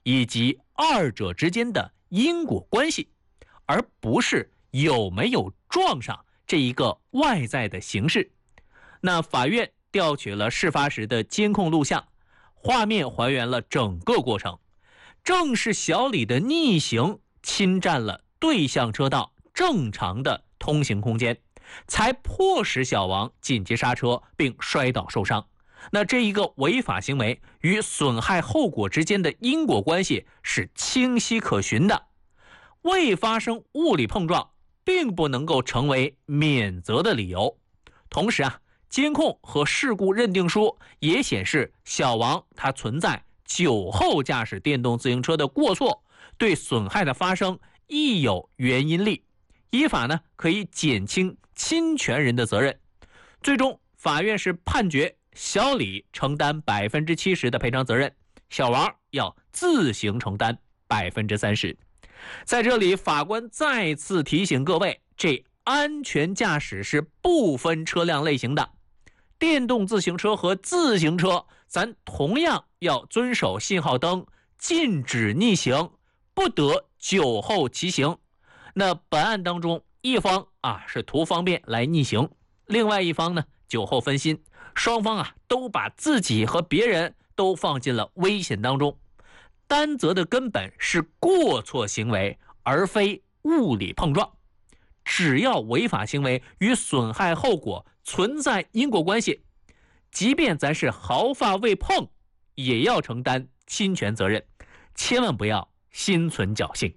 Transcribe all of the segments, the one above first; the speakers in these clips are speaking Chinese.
以及二者之间的因果关系，而不是有没有撞上这一个外在的形式。那法院调取了事发时的监控录像，画面还原了整个过程，正是小李的逆行侵占了对向车道正常的通行空间，才迫使小王紧急刹车并摔倒受伤。那这一个违法行为与损害后果之间的因果关系是清晰可循的，未发生物理碰撞并不能够成为免责的理由。同时监控和事故认定书也显示小王他存在酒后驾驶电动自行车的过错，对损害的发生亦有原因力，依法可以减轻侵权人的责任。最终法院是判决小李承担70%的赔偿责任，小王要自行承担30%。在这里，法官再次提醒各位，这安全驾驶是不分车辆类型的。电动自行车和自行车，咱同样要遵守信号灯，禁止逆行，不得酒后骑行。那本案当中，一方是图方便来逆行，另外一方呢酒后分心，双方都把自己和别人都放进了危险当中。担责的根本是过错行为，而非物理碰撞。只要违法行为与损害后果存在因果关系，即便咱是毫发未碰，也要承担侵权责任，千万不要心存侥幸。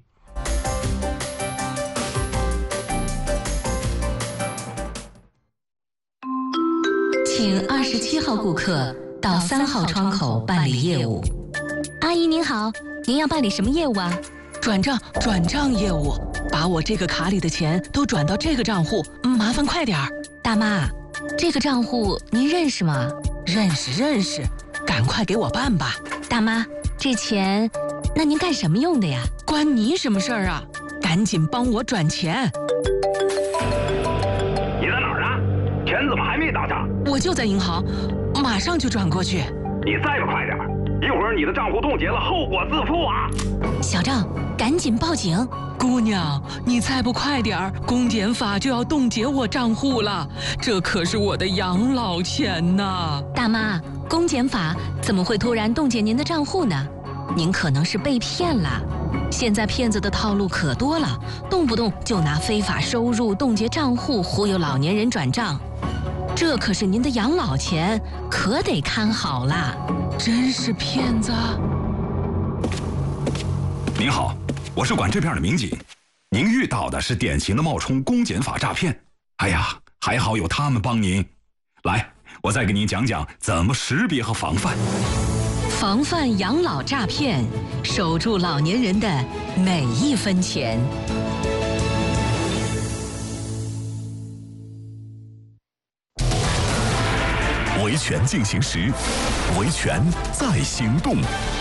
请27号顾客到3号窗口办理业务。 阿姨您好，您要办理什么业务啊？ 转账业务，把我这个卡里的钱都转到这个账户，麻烦快点儿。 大妈，这个账户您认识吗？ 认识，赶快给我办吧。 大妈，这钱那您干什么用的呀？ 关你什么事儿啊？赶紧帮我转钱。 你在哪儿呢？钱怎么还没到账？ 我就在银行，马上就转过去。 你再不快点，一会儿你的账户冻结了，后果自负啊！ 小赵，赶紧报警！ 姑娘，你再不快点儿，公检法就要冻结我账户了，这可是我的养老钱呐！ 大妈，公检法怎么会突然冻结您的账户呢？您可能是被骗了。现在骗子的套路可多了，动不动就拿非法收入冻结账户忽悠老年人转账，这可是您的养老钱，可得看好了。 真是骗子！ 您好，我是管这片的民警，您遇到的是典型的冒充公检法诈骗。哎呀，还好有他们帮您。来，我再给您讲讲怎么识别和防范。 防范养老诈骗，守住老年人的每一分钱。 维权进行时，维权在行动。